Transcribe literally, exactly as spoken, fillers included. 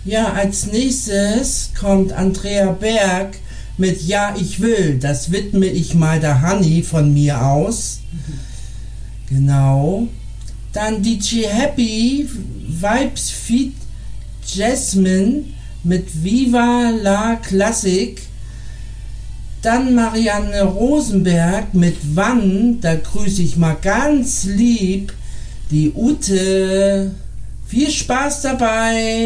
Ja, als nächstes kommt Andrea Berg mit Ja, ich will. Das widme ich mal der Honey von mir aus. Genau. Dann D J Happy, Vibes Feed Jasmine mit Viva la Classic. Dann Marianne Rosenberg mit Wann. Da grüße ich mal ganz lieb die Ute. Viel Spaß dabei!